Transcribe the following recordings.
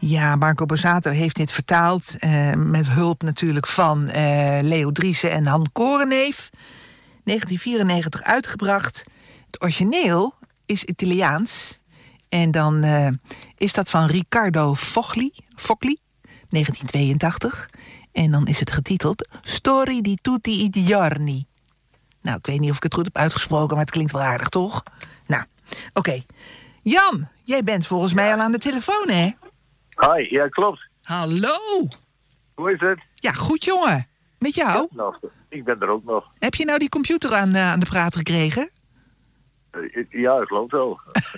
Ja, Marco Borsato heeft dit vertaald. Met hulp natuurlijk van Leo Driessen en Han Koreneef. 1994 uitgebracht. Het origineel is Italiaans. En dan is dat van Riccardo Fogli, 1982. En dan is het getiteld Storie di tutti i giorni. Nou, ik weet niet of ik het goed heb uitgesproken, maar het klinkt wel aardig, toch? Nou, oké. Jan, jij bent volgens mij al aan de telefoon, hè? Hi, ja, klopt. Hallo. Hoe is het? Ja, goed, jongen. Met jou? Ja, ik ben er ook nog. Heb je nou die computer aan de praat gekregen? Ja, ik geloof wel.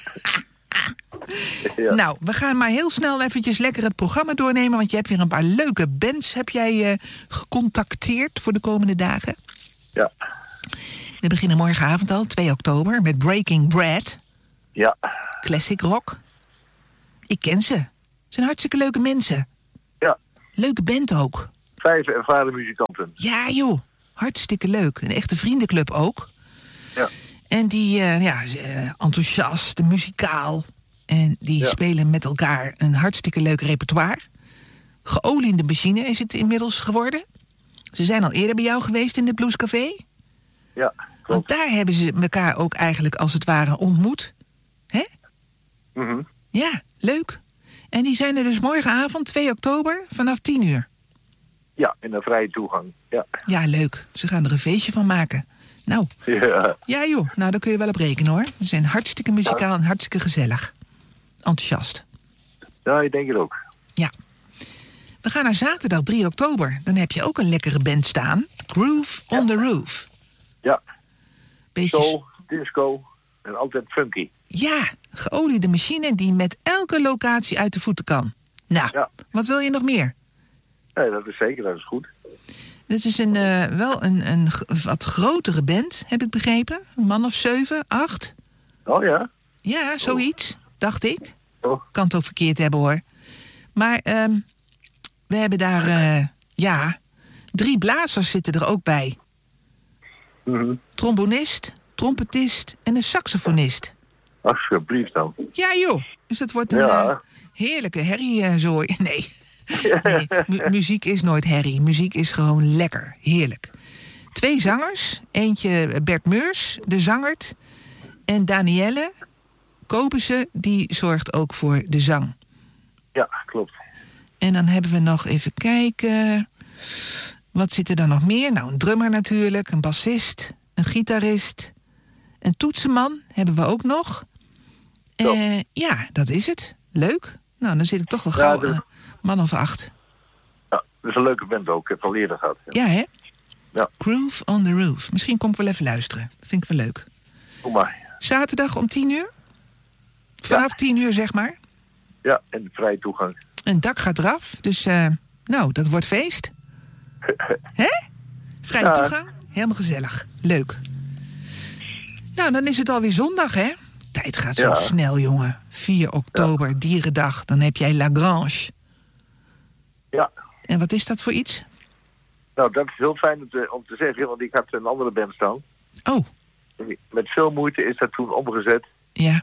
Ja. Nou, we gaan maar heel snel eventjes lekker het programma doornemen, want je hebt weer een paar leuke bands heb jij gecontacteerd voor de komende dagen. Ja. We beginnen morgenavond al, 2 oktober, met Breaking Bread. Ja. Classic rock. Ik ken ze. Het zijn hartstikke leuke mensen. Ja. Leuke band ook. 5 ervaren muzikanten. Ja, joh. Hartstikke leuk. Een echte vriendenclub ook. Ja. En die, enthousiast, muzikaal. En die spelen met elkaar een hartstikke leuk repertoire. Geoliede machine is het inmiddels geworden. Ze zijn al eerder bij jou geweest in het Bluescafé. Ja, klopt. Want daar hebben ze elkaar ook eigenlijk als het ware ontmoet. Hè? Mm-hmm. Ja, leuk. En die zijn er dus morgenavond, 2 oktober, vanaf 10 uur. Ja, in een vrije toegang. Ja. Ja, leuk. Ze gaan er een feestje van maken. Nou, ja joh, nou daar kun je wel op rekenen hoor. Ze zijn hartstikke muzikaal en hartstikke gezellig. Enthousiast. Ja, ik denk het ook. Ja. We gaan naar zaterdag 3 oktober. Dan heb je ook een lekkere band staan. Groove on the Roof. Ja. Beetje soul, disco en altijd funky. Ja, geoliede machine die met elke locatie uit de voeten kan. Nou, wat wil je nog meer? Nee, dat is zeker, dat is goed. Dit is wel een wat grotere band, heb ik begrepen. Een man of 7, 8. Oh ja? Ja, zoiets, dacht ik. Oh. Kan het ook verkeerd hebben hoor. Maar we hebben daar, 3 blazers zitten er ook bij. Mm-hmm. Trombonist, trompetist en een saxofonist. Alsjeblieft dan. Ja joh, dus het wordt een heerlijke herriezooi. Nee. Muziek is nooit herrie. Muziek is gewoon lekker, heerlijk. 2 zangers, eentje Bert Meurs, de zangert, en Danielle Kopense, die zorgt ook voor de zang. Ja, klopt. En dan hebben we nog even kijken. Wat zit er dan nog meer? Nou, een drummer natuurlijk, een bassist, een gitarist, een toetsenman hebben we ook nog. Ja, dat is het. Leuk. Nou, dan zit ik toch wel gauw een man of 8. Ja, dat is een leuke band ook. Ik heb het al eerder gehad. Ja, hè? Ja. Groove on the Roof. Misschien kom ik wel even luisteren. Vind ik wel leuk. Kom maar. Zaterdag om 10 uur? Vanaf 10 uur, zeg maar? Ja, en vrije toegang. Een dak gaat eraf, dus nou, dat wordt feest. Hè? Vrije toegang? Helemaal gezellig. Leuk. Nou, dan is het alweer zondag, hè? Tijd gaat zo snel, jongen. 4 oktober, Dierendag. Dan heb jij Lagrange. Ja. En wat is dat voor iets? Nou, dat is heel fijn om te zeggen, want ik had een andere band staan. Oh. Met veel moeite is dat toen omgezet. Ja.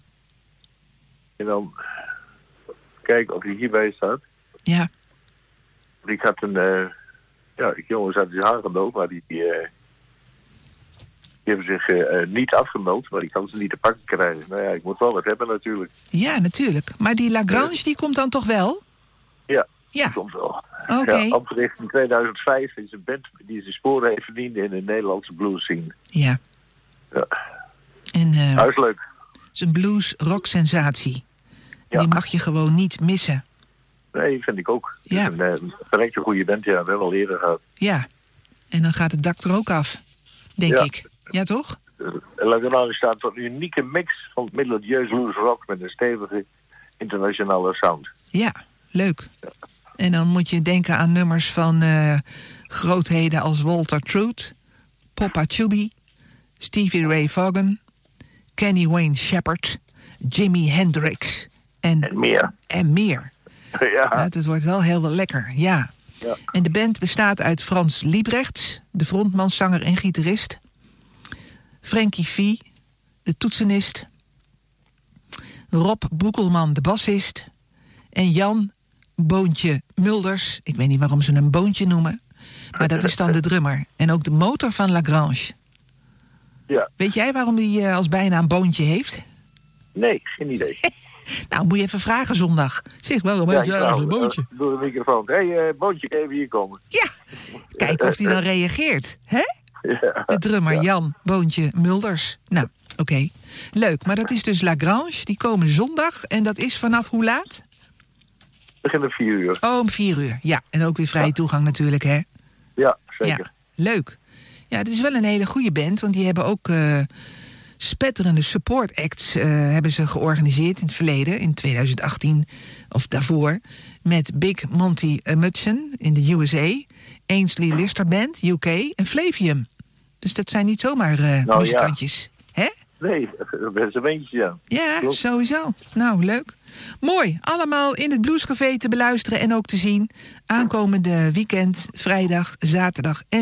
En dan kijken of hij hierbij staat. Ja. Ik had een jongens uit de aangemeld, maar die hebben zich niet afgemeld, maar ik kan ze niet te pakken krijgen. Nou ja, ik moet wel wat hebben natuurlijk. Ja, natuurlijk. Maar die Lagrange, die komt dan toch wel? Ja, die komt wel. Oké. Ja, opgericht in 2005 is een band die zijn sporen heeft verdiend in de Nederlandse blues scene. Ja. Ja. En dat is leuk. Het is een blues rock sensatie. En die mag je gewoon niet missen. Nee, vind ik ook. Ja. Het is een verrekte goede band, ja. We hebben al eerder gehad. Ja. En dan gaat het dak er ook af. Denk ik. Ja, toch? Lagrange staat voor een unieke mix van melodieus blues rock met een stevige internationale sound. Ja, leuk. Ja. En dan moet je denken aan nummers van grootheden als Walter Trout, Papa Chubby, Stevie Ray Vaughan, Kenny Wayne Shepherd, Jimi Hendrix en meer. En meer. Ja. Het wordt wel heel wel lekker, ja. En de band bestaat uit Frans Liebrechts, de frontman, zanger en gitarist, Frankie V, de toetsenist, Rob Boekelman, de bassist, en Jan Boontje Mulders. Ik weet niet waarom ze hem Boontje noemen. Maar dat is dan de drummer. En ook de motor van Lagrange. Ja. Weet jij waarom hij als bijnaam Boontje heeft? Nee, geen idee. Nou, moet je even vragen zondag. Zeg, waarom heet jij eigenlijk Boontje? Door de microfoon. Hé, Boontje, even hier komen. Ja, kijk of hij dan reageert. Hè? Ja. De drummer Jan Boontje Mulders. Nou, oké. Leuk, maar dat is dus Lagrange. Die komen zondag en dat is vanaf hoe laat? Begin om 4 uur. Oh, om 4 uur. Ja, en ook weer vrije toegang natuurlijk, hè? Ja, zeker. Ja, leuk. Ja, het is wel een hele goede band, want die hebben ook spetterende support acts hebben ze georganiseerd in het verleden, in 2018 of daarvoor, met Big Monty Mutson in de USA, Ainsley Lister Band, UK en Flavium. Dus dat zijn niet zomaar muzikantjes. Hè? Nee, best een beentje, ja. Ja, klopt. Sowieso. Nou, leuk. Mooi. Allemaal in het Bluescafé te beluisteren en ook te zien. Aankomende weekend, vrijdag, zaterdag en